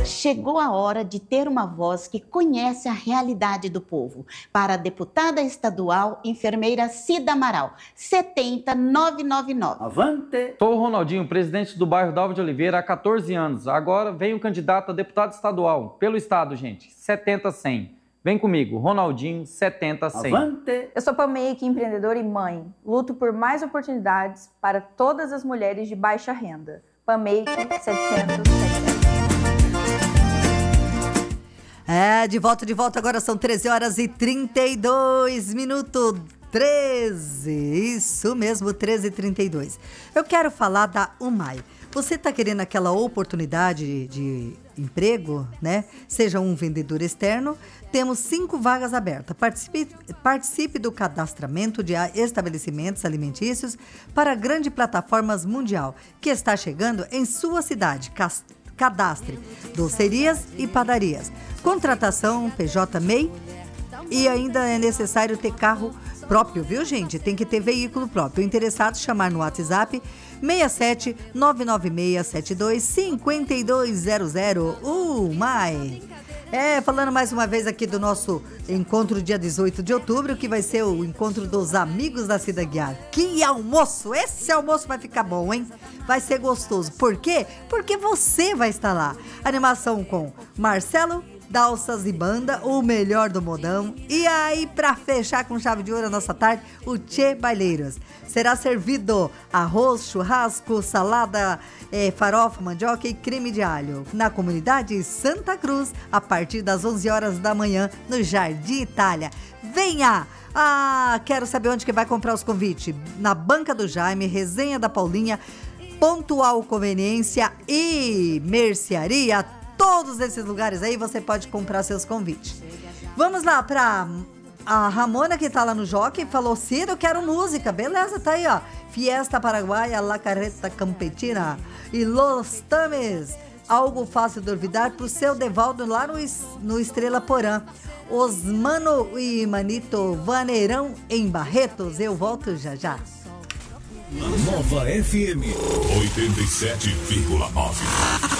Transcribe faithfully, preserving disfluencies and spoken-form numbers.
Chegou a hora de ter uma voz que conhece a realidade do povo. Para a deputada estadual, enfermeira Cida Amaral, setenta nove nove nove. Avante! Sou o Ronaldinho, presidente do bairro Dalva de Oliveira há quatorze anos. Agora venho candidato a deputado estadual, pelo estado, gente, setenta cem. Vem comigo, Ronaldinho, setenta cem. Avante! Eu sou Palmeique, empreendedora e mãe. Luto por mais oportunidades para todas as mulheres de baixa renda. Palmeique, setecentos cem. É, de volta, de volta, agora são treze horas e trinta e dois minutos. treze, isso mesmo, treze e trinta e dois. Eu quero falar da UMAI. Você está querendo aquela oportunidade de emprego, né? Seja um vendedor externo, temos cinco vagas abertas. Participe, participe do cadastramento de estabelecimentos alimentícios para a grande plataformas mundial que está chegando em sua cidade. Cadastre docerias e padarias. Contratação P J M E I e ainda é necessário ter carro próprio, viu, gente? Tem que ter veículo próprio. Interessado, chamar no WhatsApp seis sete nove nove seis sete dois cinco dois zero zero. Uh, mai! É, falando mais uma vez aqui do nosso encontro dia dezoito de outubro, que vai ser o encontro dos amigos da Cida Aguiar. Que almoço! Esse almoço vai ficar bom, hein? Vai ser gostoso. Por quê? Porque você vai estar lá. Animação com Marcelo, Dalças e Banda, o melhor do modão. E aí, pra fechar com chave de ouro a nossa tarde, o Tchê Baileiros. Será servido arroz, churrasco, salada, é, farofa, mandioca e creme de alho. Na comunidade Santa Cruz, a partir das onze horas da manhã, no Jardim Itália. Venha! Ah, quero saber onde que vai comprar os convites. Na Banca do Jaime, Resenha da Paulinha, Pontual Conveniência e Mercearia. Todos esses lugares aí você pode comprar seus convites. Vamos lá para a Ramona, que tá lá no Jockey, falou: Cida, eu quero música. Beleza, tá aí, ó. Fiesta Paraguaia, La Carreta Campetina e Los Tames. Algo fácil de olvidar pro seu Devaldo lá no, no Estrela Porã. Osmano e Manito Vaneirão em Barretos. Eu volto já já. A Nova F M oitenta e sete vírgula nove.